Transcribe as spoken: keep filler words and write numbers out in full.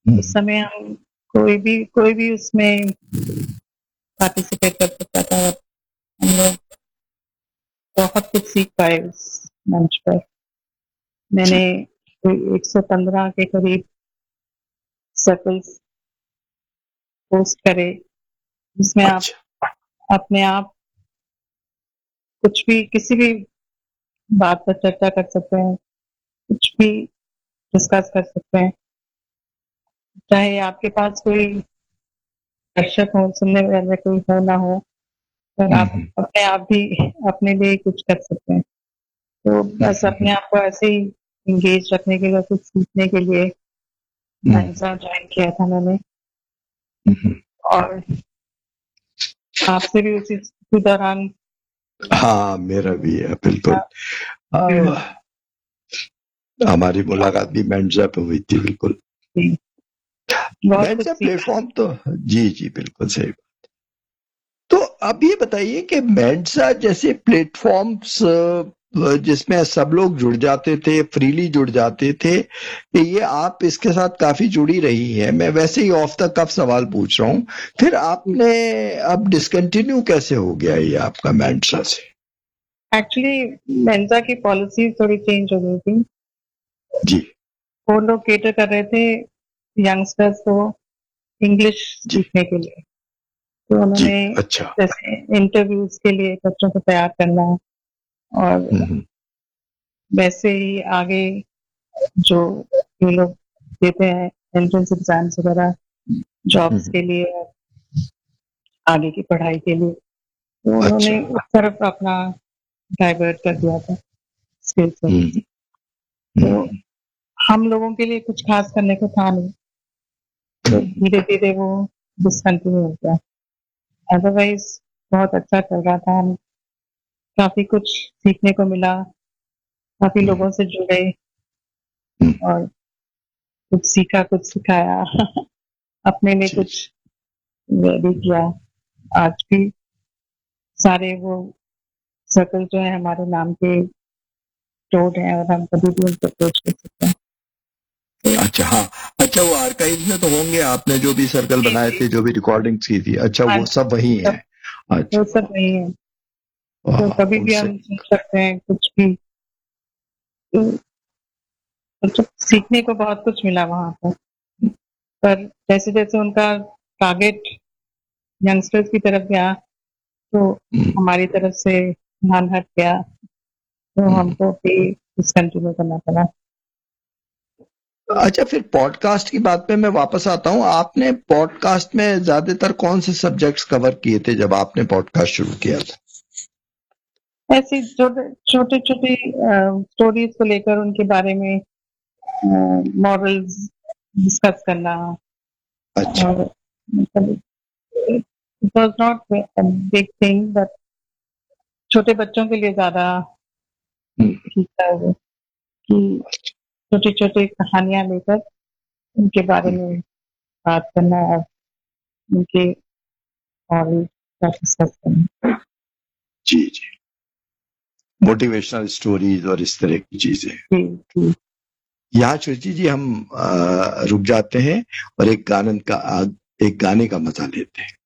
उस समय हम कोई भी कोई भी उसमें पार्टिसिपेट कर सकता था और हम लोग बहुत कुछ सीख पाए उस मंच पर। मैंने एक सौ पंद्रह के करीब सर्कल्स पोस्ट करे, जिसमें आप अच्छा, अपने आप कुछ भी किसी भी बात पर चर्चा कर सकते हैं, कुछ भी डिस्कस कर सकते हैं। चाहे आपके पास कोई दर्शक हो, सुनने वाले कोई हो ना हो, पर आप हम्म, अपने आप भी अपने लिए कुछ कर सकते हैं। तो बस अपने आप को ऐसे ही एंगेज रखने के लिए, कुछ सीखने के लिए हम्म, नाइंसा ज्वाइन किया था मैंने। हम्म। और आपसे भी उसी उसी दौरान हाँ, मेरा भी है बिल्कुल। था। आ, हमारी मुलाकात भी मेंसा पे हुई थी, बिल्कुल। जी, बहुत कुछ मेंसा सीखा। प्लेटफॉर्म तो, जी जी बिल्कुल सही। तो अब ये बताइए कि मेंसा जैसे प्लेटफॉर्म्स जिसमें सब लोग जुड़ जाते थे, फ्रीली जुड़ जाते थे, ये आप इसके साथ काफी जुड़ी रही है। मैं वैसे ही ऑफ द कफ सवाल पूछ रहा हूँ, फिर आपने अब डिसकंटिन्यू कैसे हो गया ये आपका मेंसा से? एक्चुअली मेंसा की पॉलिसी थोड़ी चेंज हो गई थी। जी वो लोग केटर कर रहे थे यंगस्टर्स को इंग्लिश जी सीखने के लिए। तो जी। उन्होंने अच्छा। जैसे इंटरव्यूज के लिए बच्चों को तैयार करना, और हम्म वैसे ही आगे जो ये लोग देते हैं एंट्रेंस एग्जाम्स वगैरह जॉब्स हम्म। के लिए और आगे की पढ़ाई के लिए, तो अच्छा। उन्होंने उस तरफ अपना डाइवर्ट कर दिया था स्किल सेट। हम्म तो हम्म हम लोगों के लिए कुछ खास करने को था नहीं, तो धीरे धीरे वो डिसकंटिन्यू हो गया। अदरवाइज बहुत अच्छा चल रहा था, हम काफी कुछ सीखने को मिला, काफी हम्म लोगों से जुड़े हम्म। और कुछ सीखा, कुछ सिखाया अपने लिए जी कुछ जी। भी किया। आज भी सारे वो सर्कल जो है हमारे नाम के स्टोर्ड हैं और हम कभी भी उनको अप्रोच कर सकते हैं। तो अच्छा, हाँ। अच्छा, वो आर्काइव में तो होंगे, आपने जो भी सर्कल जी बनाए जी, थे, जो भी रिकॉर्डिंग्स की थी, अच्छा हाँ वो जी, सब वही सब है? वो अच्छा। सब नहीं है। तो हाँ, कभी भी उनसे। हम सुन सकते हैं कुछ भी। तो मतलब सीखने को बहुत कुछ मिला वहां पर। पर जैसे जैसे उनका टारगेट यंगस्टर्स की तरफ गया, तो हम्म, हमारी तरफ से ध्यान हट गया, तो हम्म। हमको भी डिसकंटिन्यू करना पड़ा। अच्छा, फिर पॉडकास्ट की बात पे मैं वापस आता हूँ। आपने पॉडकास्ट में ज्यादातर कौन से सब्जेक्ट्स कवर किए थे जब आपने पॉडकास्ट शुरू किया था? ऐसी छोटे छोटे छोटी स्टोरीज को लेकर उनके बारे में मॉरल्स डिस्कस करना। अच्छा। और मतलब it was not big thing, but छोटे बच्चों के लिए ज्यादा हम्म, ठीक था वो, कि छोटी छोटी कहानियां लेकर उनके बारे हम्म। में बात करना और उनके मॉरल का डिस्कस करना। जी जी। मोटिवेशनल स्टोरीज और इस तरह की चीजें। जी जी। यहाँ श्रुति जी हम अ, रुक जाते हैं और एक गानन का एक गाने का मजा लेते हैं।